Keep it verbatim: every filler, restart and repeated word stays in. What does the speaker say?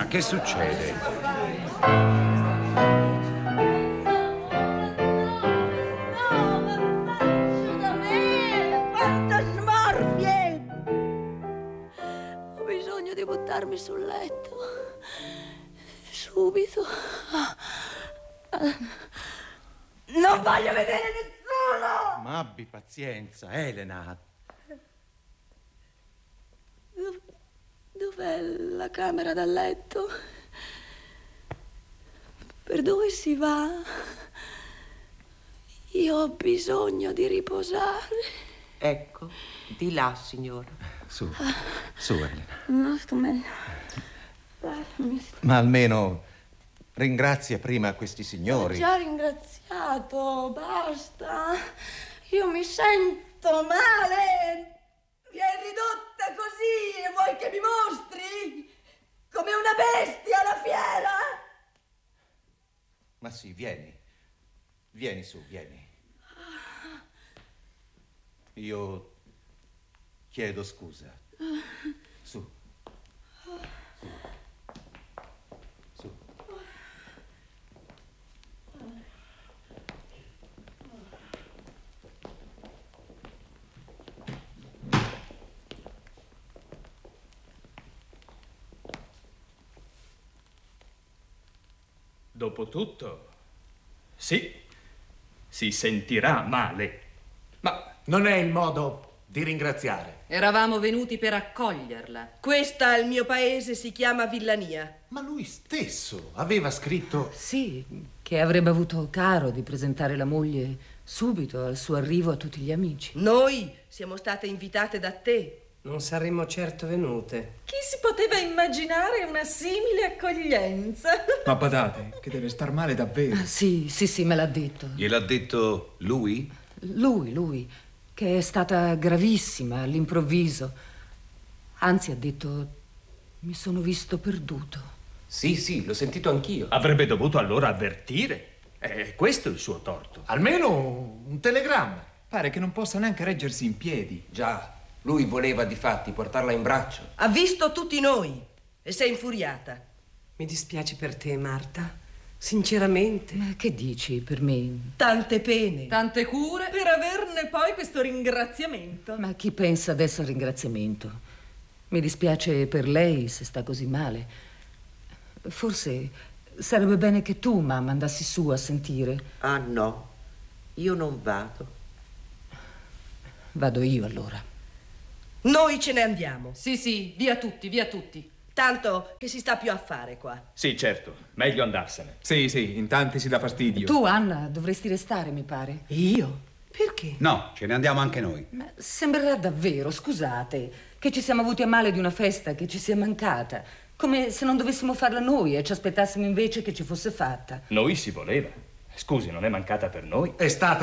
che succede? No, faccio da me! Quante smorfie! Ho bisogno di buttarmi sul letto. Subito. Non voglio vedere nessuno! Ma abbi pazienza, Elena. Dov- Dov'è la camera da letto? Per dove si va? Io ho bisogno di riposare. Ecco, di là, signora. Su, su, Elena. No, sto meglio. Dai, mi sto... Ma almeno ringrazia prima questi Ho signori. già ringraziato, basta. Io mi sento male. Mi hai ridotta così e vuoi che mi mostri? Come una bestia alla fiera? Ma sì, vieni. Vieni su, vieni. Io chiedo scusa. Su. Su. Dopotutto, sì, si sentirà male. Ma non è il modo di ringraziare. Eravamo venuti per accoglierla. Questa al mio paese si chiama villania. Ma lui stesso aveva scritto... Sì, che avrebbe avuto caro di presentare la moglie subito al suo arrivo a tutti gli amici. Noi siamo state invitate da te. Non saremmo certo venute. Chi si poteva immaginare una simile accoglienza? Ma badate, che deve star male davvero. Ah, sì, sì, sì, me l'ha detto. Gliel'ha detto lui? Lui, lui, che è stata gravissima all'improvviso. Anzi, ha detto, mi sono visto perduto. Sì, sì, l'ho sentito anch'io. Avrebbe dovuto allora avvertire. È questo il suo torto. Almeno un telegramma. Pare che non possa neanche reggersi in piedi. Già, lui voleva difatti portarla in braccio. Ha visto tutti noi e si è infuriata. Mi dispiace per te, Marta. Sinceramente. Ma che dici per me? Tante pene. Tante cure per averne poi questo ringraziamento. Ma chi pensa adesso al ringraziamento? Mi dispiace per lei se sta così male. Forse sarebbe bene che tu, mamma, andassi su a sentire. Ah no, io non vado. Vado io allora. Noi ce ne andiamo. Sì, sì, via tutti, via tutti. Tanto che si sta più a fare qua. Sì, certo, meglio andarsene. Sì, sì, in tanti si dà fastidio. Tu, Anna, dovresti restare, mi pare. Io? Perché? No, ce ne andiamo anche noi. Ma sembrerà davvero, scusate, che ci siamo avuti a male di una festa che ci sia mancata. Come se non dovessimo farla noi e ci aspettassimo invece che ci fosse fatta. Noi si voleva. Scusi, non è mancata per noi? È stata